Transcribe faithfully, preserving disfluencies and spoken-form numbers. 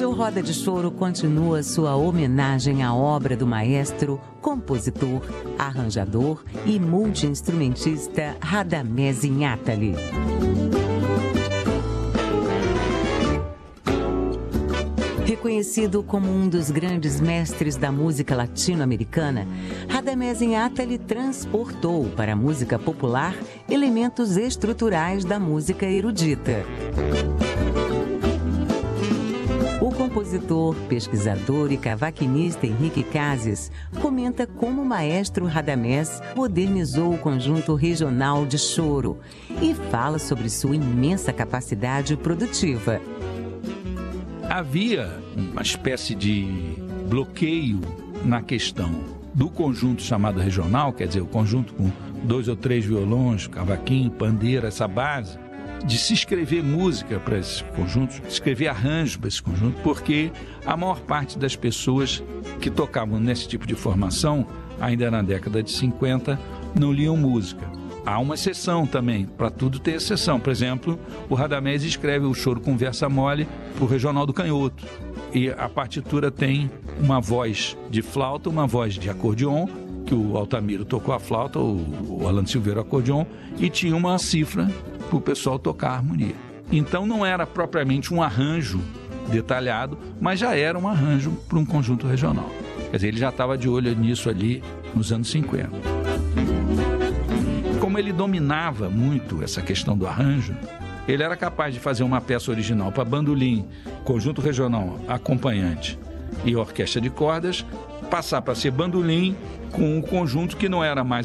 Hoje o Roda de Choro continua sua homenagem à obra do maestro, compositor, arranjador e multi-instrumentista Radamés Inátali. Reconhecido como um dos grandes mestres da música latino-americana, Radamés Inátali transportou para a música popular elementos estruturais da música erudita. O compositor, pesquisador e cavaquinista Henrique Cases comenta como o maestro Radamés modernizou o conjunto regional de choro e fala sobre sua imensa capacidade produtiva. Havia uma espécie de bloqueio na questão do conjunto chamado regional, quer dizer, o conjunto com dois ou três violões, cavaquinho, pandeiro, essa base, de se escrever música para esses conjuntos, escrever arranjos para esse conjunto, porque a maior parte das pessoas que tocavam nesse tipo de formação, ainda na década de cinquenta, não liam música. Há uma exceção também, para tudo tem exceção. Por exemplo, o Radamés escreve o Choro Conversa Mole para o Regional do Canhoto. E a partitura tem uma voz de flauta, uma voz de acordeon, que o Altamiro tocou a flauta, o Orlando Silveira o acordeon, e tinha uma cifra para o pessoal tocar a harmonia. Então não era propriamente um arranjo detalhado, mas já era um arranjo para um conjunto regional. Quer dizer, ele já estava de olho nisso ali nos anos cinquenta. Como ele dominava muito essa questão do arranjo, ele era capaz de fazer uma peça original para bandolim, conjunto regional, acompanhante e orquestra de cordas, passar para ser bandolim com um conjunto que não era mais